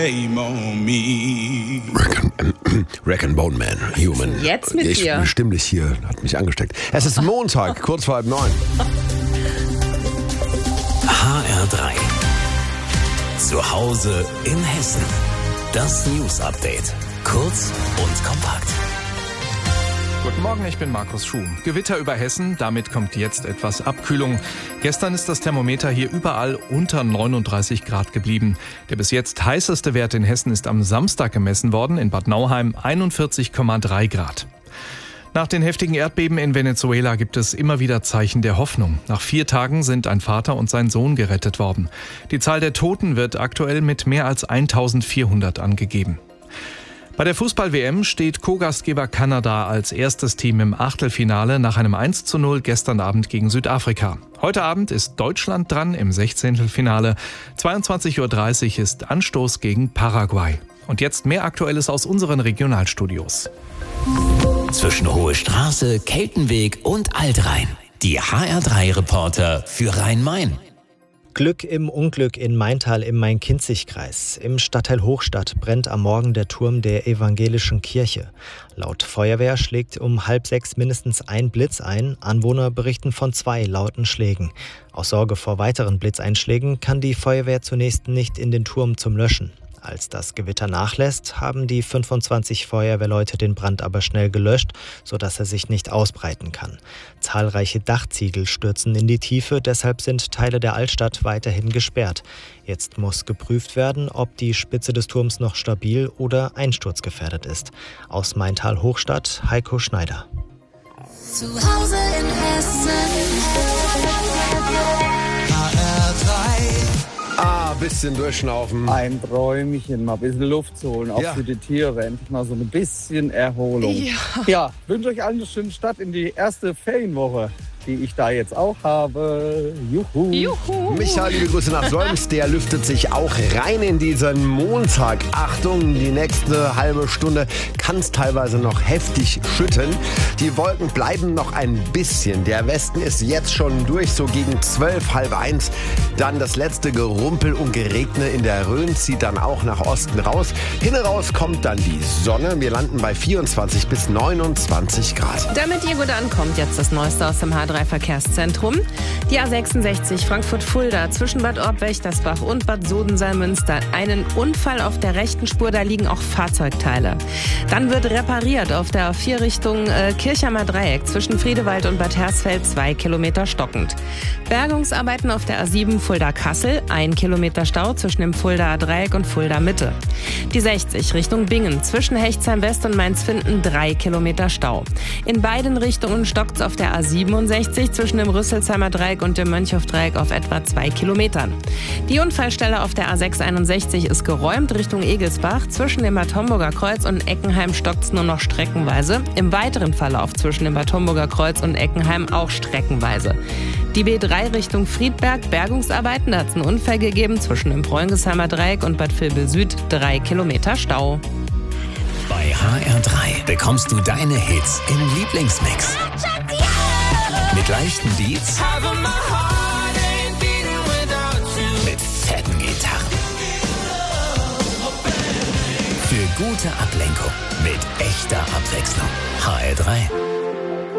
Rack and Bone Man, Human. Jetzt mit dir. Stimmlich hier, hat mich angesteckt. Es ist Montag, kurz vor 8:30. HR3. Zu Hause in Hessen. Das News Update. Kurz und kompakt. Guten Morgen, ich bin Markus Schuh. Gewitter über Hessen, damit kommt jetzt etwas Abkühlung. Gestern ist das Thermometer hier überall unter 39 Grad geblieben. Der bis jetzt heißeste Wert in Hessen ist am Samstag gemessen worden, in Bad Nauheim 41,3 Grad. Nach den heftigen Erdbeben in Venezuela gibt es immer wieder Zeichen der Hoffnung. Nach 4 Tagen sind ein Vater und sein Sohn gerettet worden. Die Zahl der Toten wird aktuell mit mehr als 1400 angegeben. Bei der Fußball-WM steht Co-Gastgeber Kanada als erstes Team im Achtelfinale nach einem 1:0 gestern Abend gegen Südafrika. Heute Abend ist Deutschland dran im 16. 22:30 Uhr ist Anstoß gegen Paraguay. Und jetzt mehr Aktuelles aus unseren Regionalstudios. Zwischen Hohe Straße, Keltenweg und Altrhein. Die HR3-Reporter für Rhein-Main. Glück im Unglück in Maintal im Main-Kinzig-Kreis. Im Stadtteil Hochstadt brennt am Morgen der Turm der evangelischen Kirche. Laut Feuerwehr schlägt um 5:30 mindestens ein Blitz ein. Anwohner berichten von 2 lauten Schlägen. Aus Sorge vor weiteren Blitzeinschlägen kann die Feuerwehr zunächst nicht in den Turm zum Löschen. Als das Gewitter nachlässt, haben die 25 Feuerwehrleute den Brand aber schnell gelöscht, sodass er sich nicht ausbreiten kann. Zahlreiche Dachziegel stürzen in die Tiefe, deshalb sind Teile der Altstadt weiterhin gesperrt. Jetzt muss geprüft werden, ob die Spitze des Turms noch stabil oder einsturzgefährdet ist. Aus Maintal-Hochstadt, Heiko Schneider. Zu Hause in Hessen. Bisschen durchschnaufen. Ein Träumchen, mal ein bisschen Luft zu holen, auch für die Tiere. Endlich mal so ein bisschen Erholung. Ja, wünsche euch allen eine schöne Start in die erste Ferienwoche, die ich da jetzt auch habe. Juhu. Juhu. Michael, liebe Grüße nach Solms. Der lüftet sich auch rein in diesen Montag. Achtung, die nächste halbe Stunde kann es teilweise noch heftig schütten. Die Wolken bleiben noch ein bisschen. Der Westen ist jetzt schon durch, so gegen 12, 12:30. Dann das letzte Gerumpel und Geregne in der Rhön zieht dann auch nach Osten raus. Hinten raus kommt dann die Sonne. Wir landen bei 24 bis 29 Grad. Damit ihr gut ankommt, jetzt das Neueste aus dem H3-Verkehrszentrum. Die A66 Frankfurt-Fulda zwischen Bad Orb-Wächtersbach und Bad Soden-Salmünster. Einen Unfall auf der rechten Spur, da liegen auch Fahrzeugteile. Dann wird repariert auf der A4 Richtung Kirchheimer Dreieck zwischen Friedewald und Bad Hersfeld 2 Kilometer stockend. Bergungsarbeiten auf der A7 Fulda-Kassel, 1 Kilometer Stau zwischen dem Fuldaer Dreieck und Fulda Mitte. Die 60 Richtung Bingen zwischen Hechtsheim West und Mainz-Finden 3 Kilometer Stau. In beiden Richtungen stockt's auf der A67 zwischen dem Rüsselsheimer Dreieck und dem Mönchhof-Dreieck auf etwa 2 Kilometern. Die Unfallstelle auf der A661 ist geräumt Richtung Egelsbach. Zwischen dem Bad Homburger Kreuz und Eckenheim stockt's nur noch streckenweise. Im weiteren Verlauf zwischen dem Bad Homburger Kreuz und Eckenheim auch streckenweise. Die B3 Richtung Friedberg, Bergungsarbeiten, da hat es einen Unfall gegeben zwischen dem Bräungesheimer Dreieck und Bad Vilbel Süd, 3 Kilometer Stau. Bei HR3 bekommst du deine Hits im Lieblingsmix. Mit leichten Beats, mit fetten Gitarren. Für gute Ablenkung, mit echter Abwechslung. HR3.